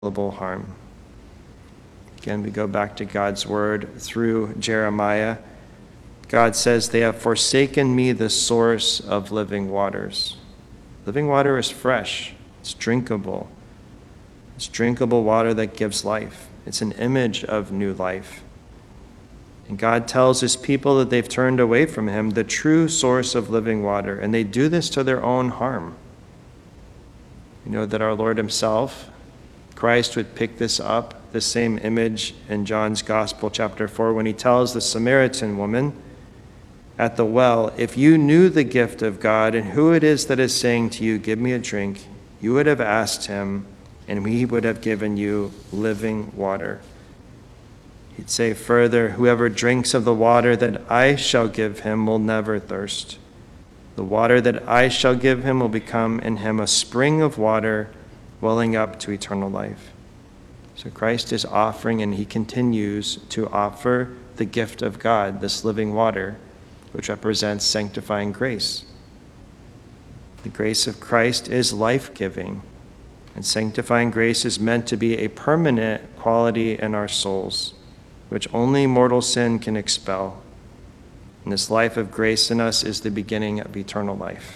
harm. Again, we go back to God's word through Jeremiah. God says, "They have forsaken me, the source of living waters." Living water is fresh. It's drinkable. It's drinkable water that gives life. It's an image of new life. And God tells his people that they've turned away from him, the true source of living water, and they do this to their own harm. We know that our Lord himself, Christ, would pick this up, the same image in John's Gospel, chapter 4, when he tells the Samaritan woman at the well, "If you knew the gift of God and who it is that is saying to you, 'Give me a drink,' you would have asked him, and he would have given you living water." He'd say further, "Whoever drinks of the water that I shall give him will never thirst. The water that I shall give him will become in him a spring of water welling up to eternal life." So Christ is offering, and he continues to offer, the gift of God, this living water, which represents sanctifying grace. The grace of Christ is life-giving, and sanctifying grace is meant to be a permanent quality in our souls, which only mortal sin can expel. And this life of grace in us is the beginning of eternal life.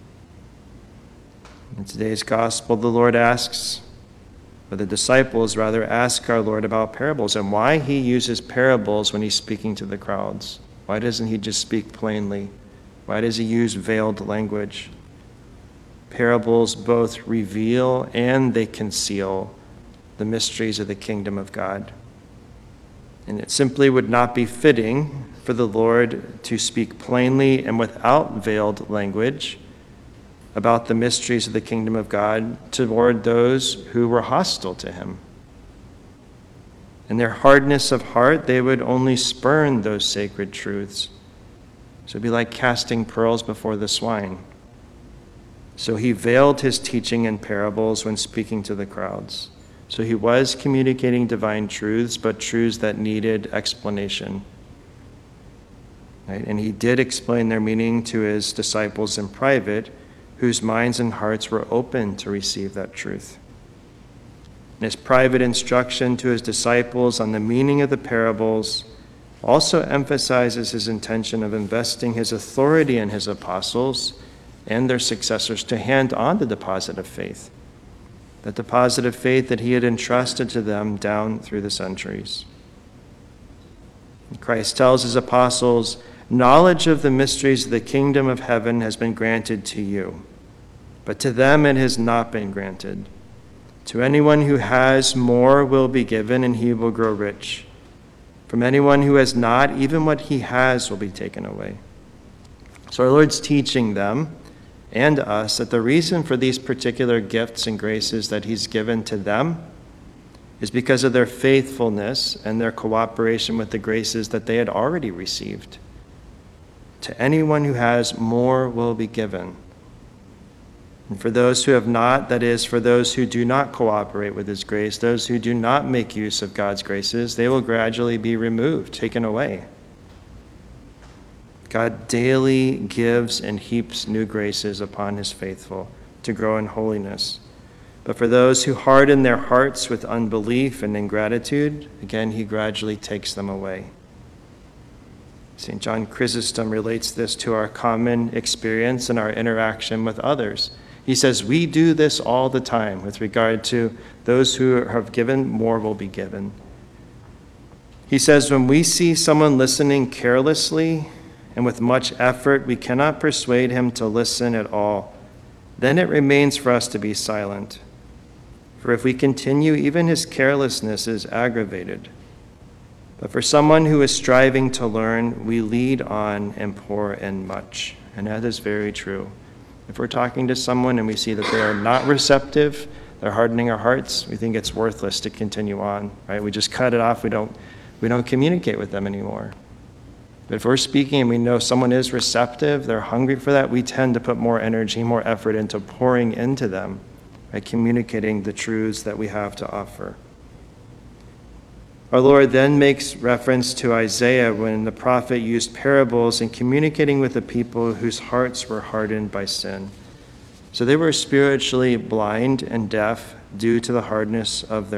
In today's gospel, the Lord asks, or the disciples rather ask our Lord about parables and why he uses parables when he's speaking to the crowds. Why doesn't he just speak plainly? Why does he use veiled language? Parables both reveal and they conceal the mysteries of the kingdom of God. And it simply would not be fitting for the Lord to speak plainly and without veiled language about the mysteries of the kingdom of God toward those who were hostile to him. In their hardness of heart, they would only spurn those sacred truths. So it'd be like casting pearls before the swine. So he veiled his teaching in parables when speaking to the crowds. So he was communicating divine truths, but truths that needed explanation. Right? And he did explain their meaning to his disciples in private, whose minds and hearts were open to receive that truth. And his private instruction to his disciples on the meaning of the parables also emphasizes his intention of investing his authority in his apostles and their successors to hand on the deposit of faith, that deposit of faith that he had entrusted to them down through the centuries. And Christ tells his apostles, "Knowledge of the mysteries of the kingdom of heaven has been granted to you, but to them it has not been granted. To anyone who has, more will be given, and he will grow rich. From anyone who has not, even what he has will be taken away." So our Lord's teaching them and us that the reason for these particular gifts and graces that he's given to them is because of their faithfulness and their cooperation with the graces that they had already received. To anyone who has, more will be given. And for those who have not, that is, for those who do not cooperate with his grace, those who do not make use of God's graces, they will gradually be removed, taken away. God daily gives and heaps new graces upon his faithful to grow in holiness. But for those who harden their hearts with unbelief and ingratitude, again, he gradually takes them away. St. John Chrysostom relates this to our common experience and our interaction with others. He says, we do this all the time with regard to those who have given, more will be given. He says, when we see someone listening carelessly and with much effort, we cannot persuade him to listen at all. Then it remains for us to be silent. For if we continue, even his carelessness is aggravated. But for someone who is striving to learn, we lead on and pour in much. And that is very true. If we're talking to someone and we see that they are not receptive, they're hardening our hearts, we think it's worthless to continue on, right? We just cut it off. We don't communicate with them anymore. But if we're speaking and we know someone is receptive, they're hungry for that, we tend to put more energy, more effort into pouring into them, right? Communicating the truths that we have to offer. Our Lord then makes reference to Isaiah when the prophet used parables in communicating with the people whose hearts were hardened by sin. So they were spiritually blind and deaf due to the hardness of their